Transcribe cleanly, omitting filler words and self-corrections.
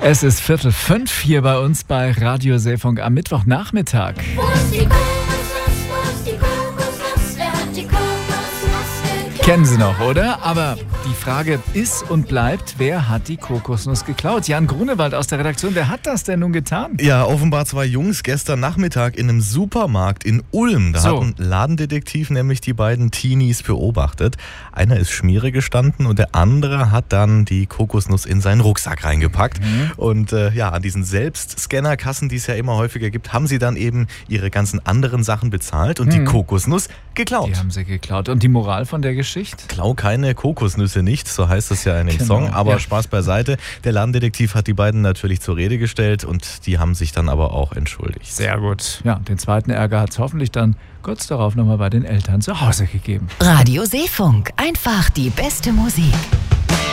Es ist 4:45 hier bei uns bei Radio Seefunk am Mittwochnachmittag. Wo ist die Kokosnuss? Wo ist die Kokosnuss? Wer hat die Kokosnuss geklaut? Kennen Sie noch, oder? Aber die Frage ist und bleibt, wer hat die Kokosnuss geklaut? Jan Grunewald aus der Redaktion, wer hat das denn nun getan? Ja, offenbar zwei Jungs gestern Nachmittag in einem Supermarkt in Ulm. Da hat ein Ladendetektiv nämlich die beiden Teenies beobachtet. Einer ist Schmiere gestanden und der andere hat dann die Kokosnuss in seinen Rucksack reingepackt. Und an diesen Selbstscannerkassen, die es ja immer häufiger gibt, haben sie dann eben ihre ganzen anderen Sachen bezahlt und die Kokosnuss geklaut. Die haben sie geklaut. Und die Moral von der Geschichte? Klau keine Kokosnüsse nicht, so heißt es ja in dem Song. Aber Spaß beiseite. Der Ladendetektiv hat die beiden natürlich zur Rede gestellt und die haben sich dann aber auch entschuldigt. Sehr gut. Ja, den zweiten Ärger hat es hoffentlich dann kurz darauf nochmal bei den Eltern zu Hause gegeben. Radio Seefunk, einfach die beste Musik.